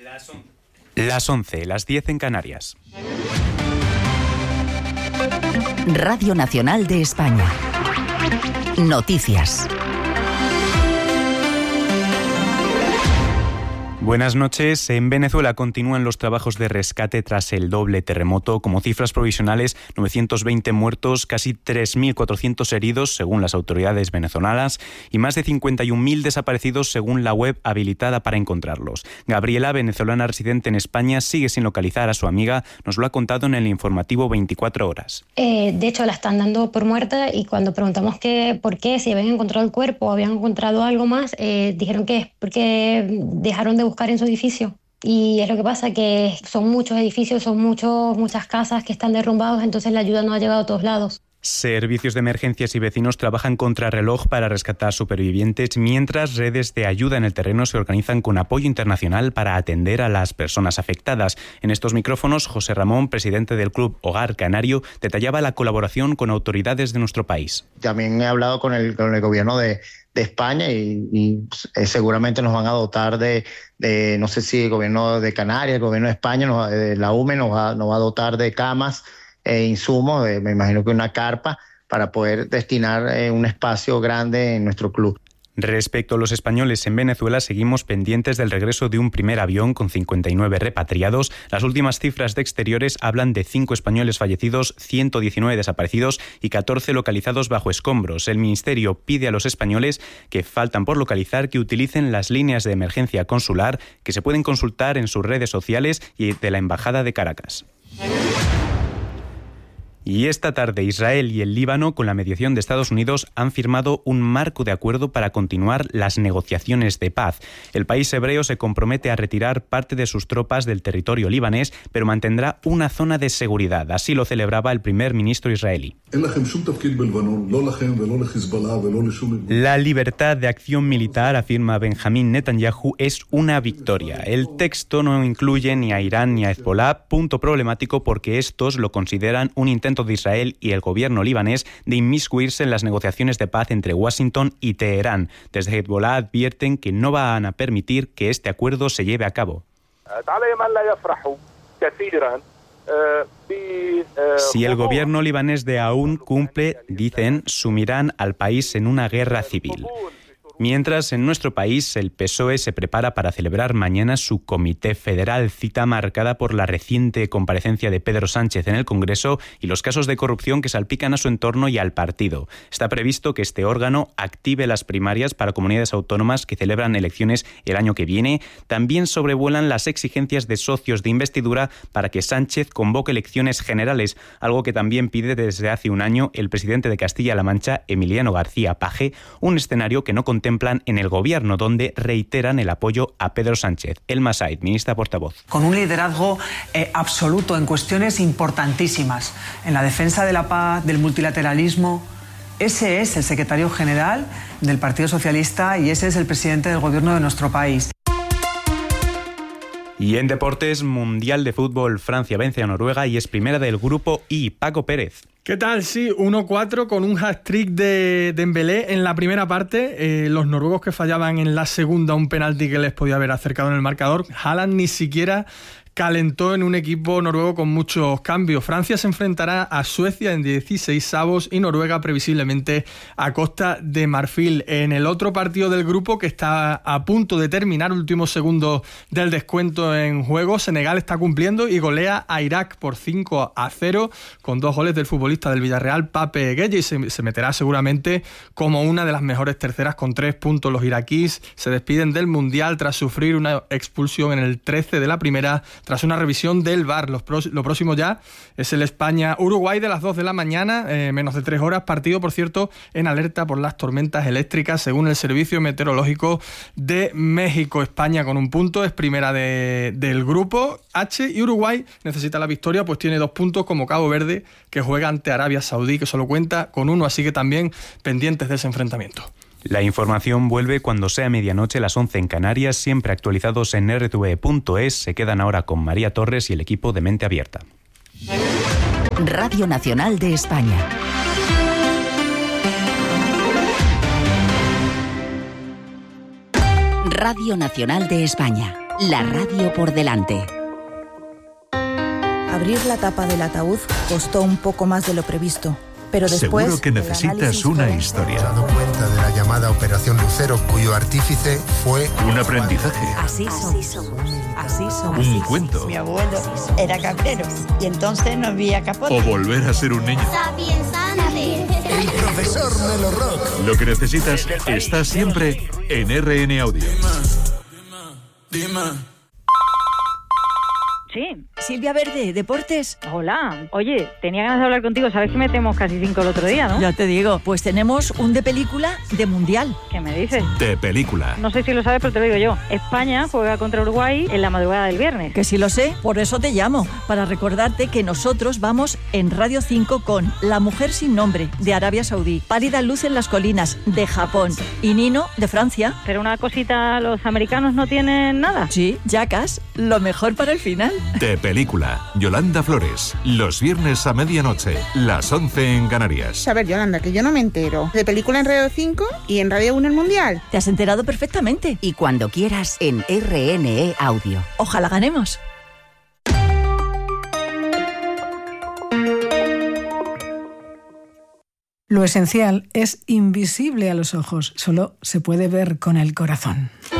Las 11, las 10 en Canarias. Radio Nacional de España. Noticias. Buenas noches. En Venezuela continúan los trabajos de rescate tras el doble terremoto. Como cifras provisionales, 920 muertos, casi 3.400 heridos, según las autoridades venezolanas, y más de 51.000 desaparecidos, según la web habilitada para encontrarlos. Gabriela, venezolana residente en España, sigue sin localizar a su amiga. Nos lo ha contado en el informativo 24 horas. De hecho, la están dando por muerta, y cuando preguntamos por qué, si habían encontrado el cuerpo o habían encontrado algo más, dijeron que es porque dejaron de buscar en su edificio. Y es lo que pasa, que son muchos edificios, son muchas casas que están derrumbados, entonces la ayuda no ha llegado a todos lados. Servicios de emergencias y vecinos trabajan contrarreloj para rescatar supervivientes, mientras redes de ayuda en el terreno se organizan con apoyo internacional para atender a las personas afectadas. En estos micrófonos, José Ramón, presidente del Club Hogar Canario, detallaba la colaboración con autoridades de nuestro país. También he hablado con el gobierno de España y seguramente nos van a dotar de no sé si el gobierno de Canarias, el gobierno de España, la UME nos va a dotar de camas e insumos, me imagino que una carpa, para poder destinar un espacio grande en nuestro club. Respecto a los españoles en Venezuela, seguimos pendientes del regreso de un primer avión con 59 repatriados. Las últimas cifras de Exteriores hablan de 5 españoles fallecidos, 119 desaparecidos y 14 localizados bajo escombros. El Ministerio pide a los españoles que faltan por localizar que utilicen las líneas de emergencia consular que se pueden consultar en sus redes sociales y de la Embajada de Caracas. Y esta tarde Israel y el Líbano, con la mediación de Estados Unidos, han firmado un marco de acuerdo para continuar las negociaciones de paz. El país hebreo se compromete a retirar parte de sus tropas del territorio libanés, pero mantendrá una zona de seguridad. Así lo celebraba el primer ministro israelí. La libertad de acción militar, afirma Benjamín Netanyahu, es una victoria. El texto no incluye ni a Irán ni a Hezbollah, punto problemático porque estos lo consideran un intento de Israel y el gobierno libanés de inmiscuirse en las negociaciones de paz entre Washington y Teherán. Desde Hezbollah advierten que no van a permitir que este acuerdo se lleve a cabo. Si el gobierno libanés de Aoun cumple, dicen, sumirán al país en una guerra civil. Mientras, en nuestro país, el PSOE se prepara para celebrar mañana su Comité Federal, cita marcada por la reciente comparecencia de Pedro Sánchez en el Congreso y los casos de corrupción que salpican a su entorno y al partido. Está previsto que este órgano active las primarias para comunidades autónomas que celebran elecciones el año que viene. También sobrevuelan las exigencias de socios de investidura para que Sánchez convoque elecciones generales, algo que también pide desde hace un año el presidente de Castilla-La Mancha, Emiliano García Paje, un escenario que no contemplan en el gobierno, donde reiteran el apoyo a Pedro Sánchez. Elma Said, ministra portavoz. Con un liderazgo absoluto en cuestiones importantísimas, en la defensa de la paz, del multilateralismo. Ese es el secretario general del Partido Socialista y ese es el presidente del gobierno de nuestro país. Y en deportes, Mundial de Fútbol, Francia vence a Noruega y es primera del grupo I. Paco Pérez. ¿Qué tal? Sí, 1-4 con un hat-trick de Dembélé en la primera parte. Los noruegos que fallaban en la segunda un penalti que les podía haber acercado en el marcador. Haaland ni siquiera calentó en un equipo noruego con muchos cambios. Francia se enfrentará a Suecia en 16avos y Noruega previsiblemente a Costa de Marfil. En el otro partido del grupo, que está a punto de terminar, últimos segundos del descuento en juego, Senegal está cumpliendo y golea a Irak por 5-0 con 2 goles del futbolista del Villarreal, Pape Gueye, y se meterá seguramente como una de las mejores terceras con 3 puntos. Los iraquíes se despiden del Mundial tras sufrir una expulsión en el 13 de la primera, tras una revisión del VAR. Lo próximo ya es el España-Uruguay de las 2 de la mañana, menos de 3 horas. Partido, por cierto, en alerta por las tormentas eléctricas, según el Servicio Meteorológico de México. España con un punto, es primera del grupo H, y Uruguay necesita la victoria, pues tiene 2 puntos, como Cabo Verde, que juega ante Arabia Saudí, que solo cuenta con 1, así que también pendientes de ese enfrentamiento. La información vuelve cuando sea medianoche, las 11 en Canarias, siempre actualizados en rtve.es. Se quedan ahora con María Torres y el equipo de Mente Abierta. Radio Nacional de España. Radio Nacional de España. La radio por delante. Abrir la tapa del ataúd costó un poco más de lo previsto, pero después... Seguro que necesitas una historia. Me he dado cuenta de la llamada Operación Lucero, cuyo artífice fue... Un aprendizaje. Así somos. Así somos. Un cuento. Mi abuelo era cabrero y entonces no había capote. O volver a ser un niño. El profesor Melo Rock. Lo que necesitas está siempre en RN Audio. Dime. Sí. Silvia Verde, Deportes. Hola. Oye, tenía ganas de hablar contigo. Sabes que metemos casi 5 el otro día, ¿no? Ya te digo. Pues tenemos un de película de Mundial. ¿Qué me dices? De película. No sé si lo sabes, pero te lo digo yo. España juega contra Uruguay en la madrugada del viernes. Que sí lo sé, por eso te llamo. Para recordarte que nosotros vamos en Radio 5 con La mujer sin nombre, de Arabia Saudí, Pálida luz en las colinas, de Japón, y Nino, de Francia. Pero una cosita, ¿los americanos no tienen nada? Sí, Jackass, lo mejor para el final. De película. Yolanda Flores. Los viernes a medianoche, las 11 en Canarias. A ver, Yolanda, que yo no me entero. De película en Radio 5 y en Radio 1 el Mundial. Te has enterado perfectamente. Y cuando quieras en RNE Audio. Ojalá ganemos. Lo esencial es invisible a los ojos, solo se puede ver con el corazón.